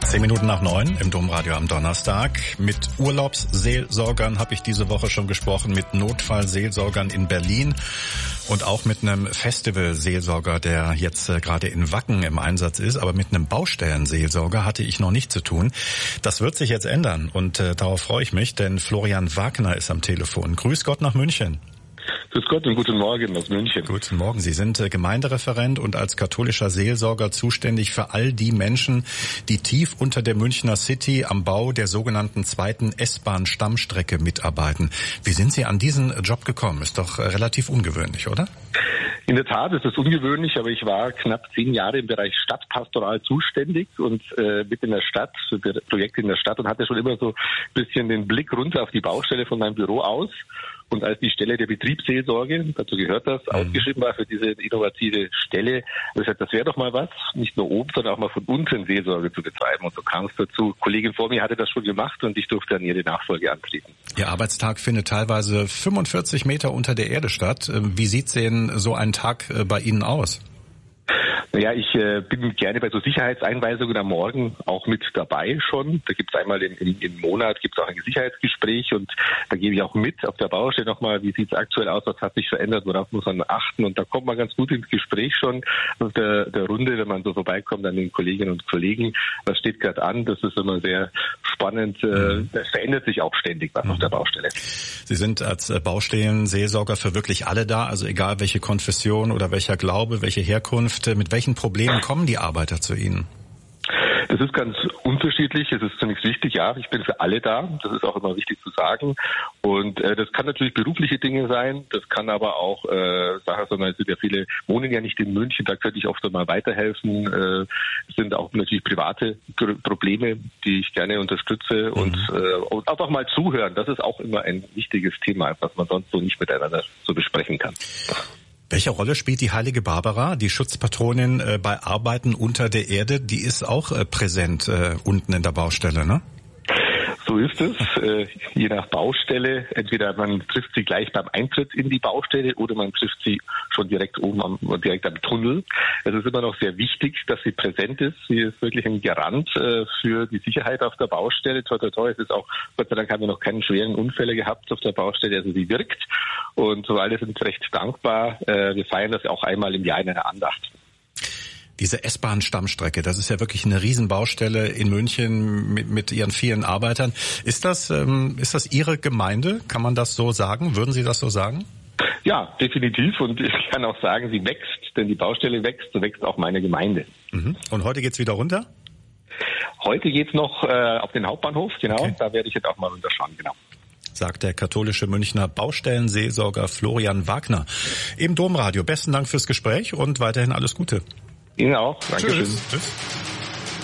8:10 im Domradio am Donnerstag. Mit Urlaubsseelsorgern habe ich diese Woche schon gesprochen, mit Notfallseelsorgern in Berlin und auch mit einem Festivalseelsorger, der jetzt gerade in Wacken im Einsatz ist. Aber mit einem Baustellenseelsorger hatte ich noch nicht zu tun. Das wird sich jetzt ändern und darauf freue ich mich, denn Florian Wagner ist am Telefon. Grüß Gott nach München. Grüß Gott und guten Morgen aus München. Guten Morgen. Sie sind Gemeindereferent und als katholischer Seelsorger zuständig für all die Menschen, die tief unter der Münchner City am Bau der sogenannten zweiten S-Bahn-Stammstrecke mitarbeiten. Wie sind Sie an diesen Job gekommen? Ist doch relativ ungewöhnlich, oder? In der Tat ist es ungewöhnlich, aber ich war knapp 10 Jahre im Bereich Stadtpastoral zuständig und mit in der Stadt, für Projekte in der Stadt und hatte schon immer so ein bisschen den Blick runter auf die Baustelle von meinem Büro aus. Und als die Stelle der Betriebsseelsorge, dazu gehört das, ausgeschrieben war für diese innovative Stelle, habe ich gesagt, das wäre doch mal was, nicht nur oben, sondern auch mal von unten Seelsorge zu betreiben. Und so kam es dazu. Kollegin vor mir hatte das schon gemacht und ich durfte dann ihre Nachfolge antreten. Ihr Arbeitstag findet teilweise 45 Meter unter der Erde statt. Wie sieht denn so ein Tag bei Ihnen aus? Naja, ich bin gerne bei so Sicherheitseinweisungen am Morgen auch mit dabei schon. Da gibt es einmal im Monat gibt's auch ein Sicherheitsgespräch und da gebe ich auch mit auf der Baustelle nochmal, wie sieht es aktuell aus, was hat sich verändert, worauf muss man achten. Und da kommt man ganz gut ins Gespräch schon auf der Runde, wenn man so vorbeikommt an den Kolleginnen und Kollegen. Was steht gerade an? Das ist immer sehr spannend. Das verändert sich auch ständig was auf der Baustelle. Sie sind als Baustellenseelsorger für wirklich alle da, also egal welche Konfession oder welcher Glaube, welche Herkunft, mit welchen Problemen kommen die Arbeiter zu Ihnen? Das ist ganz unterschiedlich. Es ist zunächst wichtig, ja, ich bin für alle da. Das ist auch immer wichtig zu sagen. Und das kann natürlich berufliche Dinge sein. Das kann aber auch, es sind ja viele, wohnen ja nicht in München, da könnte ich oft mal weiterhelfen. Es sind auch natürlich private Probleme, die ich gerne unterstütze und einfach mal zuhören. Das ist auch immer ein wichtiges Thema, was man sonst so nicht miteinander so besprechen kann. Welche Rolle spielt die Heilige Barbara, die Schutzpatronin bei Arbeiten unter der Erde? Die ist auch präsent unten in der Baustelle, ne? So ist es. Je nach Baustelle. Entweder man trifft sie gleich beim Eintritt in die Baustelle oder man trifft sie schon direkt oben direkt am Tunnel. Es ist immer noch sehr wichtig, dass sie präsent ist. Sie ist wirklich ein Garant für die Sicherheit auf der Baustelle. Toi, toi, toi. Es ist auch, Gott sei Dank haben wir noch keine schweren Unfälle gehabt auf der Baustelle. Also sie wirkt. Und so alle sind recht dankbar. Wir feiern das auch einmal im Jahr in einer Andacht. Diese S-Bahn-Stammstrecke, das ist ja wirklich eine Riesenbaustelle in München mit ihren vielen Arbeitern. Ist das Ihre Gemeinde? Kann man das so sagen? Würden Sie das so sagen? Ja, definitiv. Und ich kann auch sagen, sie wächst, denn die Baustelle wächst, so wächst auch meine Gemeinde. Und heute geht's wieder runter? Heute geht's noch auf den Hauptbahnhof, genau. Okay. Da werde ich jetzt auch mal runterschauen, genau. Sagt der katholische Münchner Baustellenseelsorger Florian Wagner im Domradio. Besten Dank fürs Gespräch und weiterhin alles Gute. Ihnen auch. Dankeschön. Tschüss.